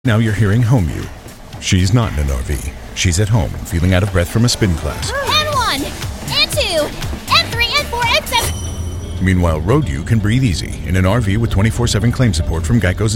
Now you're hearing Home U. She's not in an RV. She's at home and feeling out of breath from a spin class. N1, N2, N3, N4, N7. Meanwhile, Road U can breathe easy in an RV with 24/7 claim support from Geico's